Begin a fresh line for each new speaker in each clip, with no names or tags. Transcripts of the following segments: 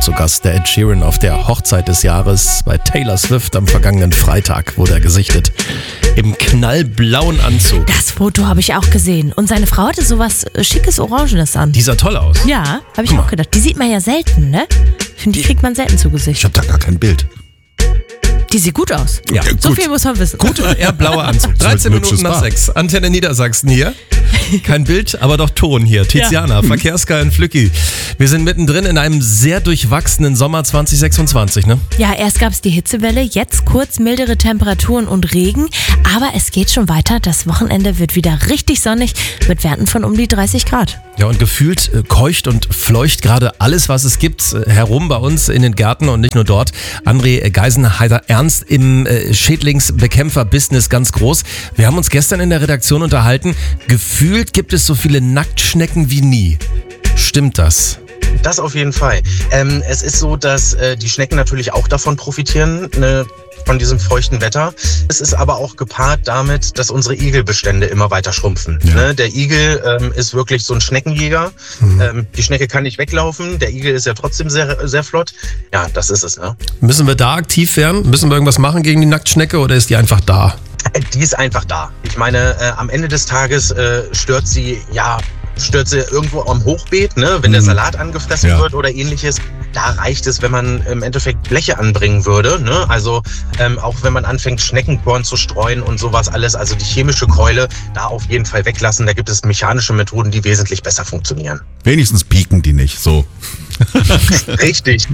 zu Gast. Der Ed Sheeran auf der Hochzeit des Jahres bei Taylor Swift am vergangenen Freitag wurde er gesichtet. Im knallblauen Anzug.
Das Foto habe ich auch gesehen. Und seine Frau hatte sowas Schickes Orangenes an.
Die sah toll aus.
Ja, habe ich auch gedacht. Die sieht man ja selten, ne? Ich finde, die kriegt man selten zu Gesicht.
Ich habe da gar kein Bild.
Die sieht gut aus.
Ja,
so
gut.
viel muss man wissen.
Gut oder eher blauer Anzug? 13
ein hübsches
Minuten nach
Paar.
6. Antenne Niedersachsen hier. Kein Bild, aber doch Ton hier. Tiziana, Verkehrsguy und Flücki. Wir sind mittendrin in einem sehr durchwachsenen Sommer 2026, ne?
Ja, erst gab es die Hitzewelle, jetzt kurz mildere Temperaturen und Regen. Aber es geht schon weiter. Das Wochenende wird wieder richtig sonnig mit Werten von um die 30 Grad.
Ja, und gefühlt keucht und fleucht gerade alles, was es gibt, herum bei uns in den Gärten und nicht nur dort. André Geisenheiser Ernst im Schädlingsbekämpfer-Business ganz groß. Wir haben uns gestern in der Redaktion unterhalten. Gefühlt gibt es so viele Nacktschnecken wie nie. Stimmt das?
Das auf jeden Fall. Es ist so, dass die Schnecken natürlich auch davon profitieren, von diesem feuchten Wetter. Es ist aber auch gepaart damit, dass unsere Igelbestände immer weiter schrumpfen.
Ja.
Ne? Der Igel ist wirklich so ein Schneckenjäger. Die Schnecke kann nicht weglaufen. Der Igel ist ja trotzdem sehr, sehr flott. Ja, das ist es. Ne?
Müssen wir da aktiv werden? Müssen wir irgendwas machen gegen die Nacktschnecke oder ist die einfach da?
Die ist einfach da. Ich meine, am Ende des Tages stört sie irgendwo am Hochbeet, ne? Wenn der Salat angefressen wird oder ähnliches. Da reicht es, wenn man im Endeffekt Bleche anbringen würde. Ne? Also auch wenn man anfängt, Schneckenkorn zu streuen und sowas alles, also die chemische Keule da auf jeden Fall weglassen. Da gibt es mechanische Methoden, die wesentlich besser funktionieren.
Wenigstens pieken die nicht, so.
Richtig.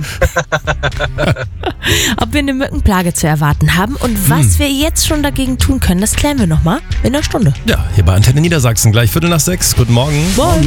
Ob wir eine Mückenplage zu erwarten haben und was wir jetzt schon dagegen tun können, das klären wir nochmal in einer Stunde.
Ja, hier bei Antenne Niedersachsen gleich 5:45. Guten Morgen.
Moin.